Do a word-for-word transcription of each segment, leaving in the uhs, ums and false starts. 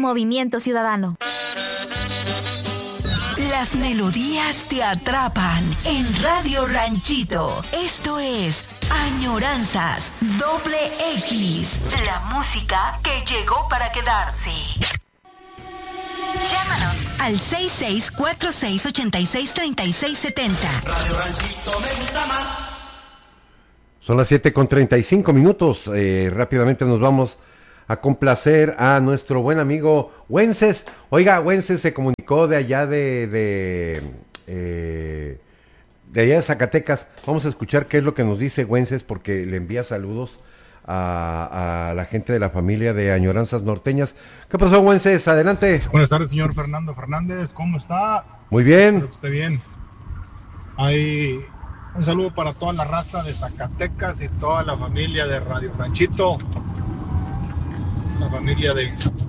Movimiento Ciudadano. Las melodías te atrapan en Radio Ranchito. Esto es Añoranzas Doble X. La música que llegó para quedarse. Llámanos al seis seis cuatro seis ocho seis tres seis siete cero. Radio Ranchito me gusta más. Son las siete con treinta y cinco minutos. Eh, rápidamente nos vamos a complacer a nuestro buen amigo Wences. Oiga, Wences se comunicó de allá de, de, eh, de allá de Zacatecas. Vamos a escuchar qué es lo que nos dice Wences, porque le envía saludos a, a la gente de la familia de Añoranzas Norteñas. ¿Qué pasó, Wences? Adelante. Buenas tardes, señor Fernando Fernández. ¿Cómo está? Muy bien. Espero que esté bien. Hay un saludo para toda la raza de Zacatecas y toda la familia de Radio Ranchito. La familia de,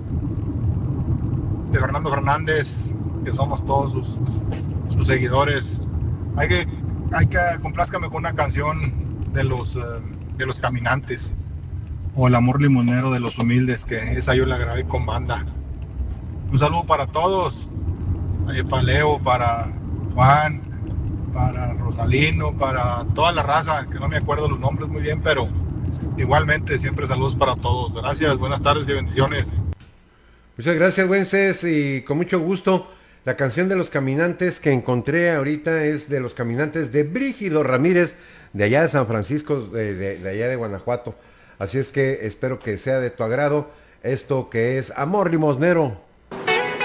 de Fernando Fernández, que somos todos sus, sus seguidores. Hay que, hay que complázcame con una canción de los, uh, de los Caminantes, o El amor limonero de los humildes, que esa yo la grabé con banda. Un saludo para todos, para Leo, para Juan, para Rosalino, para toda la raza, que no me acuerdo los nombres muy bien, pero igualmente, siempre saludos para todos. Gracias, buenas tardes y bendiciones. Muchas gracias, Wences, y con mucho gusto. La canción de los Caminantes que encontré ahorita es de los Caminantes de Brígido Ramírez, de allá de San Francisco, de, de, de allá de Guanajuato. Así es que espero que sea de tu agrado esto que es Amor Limosnero.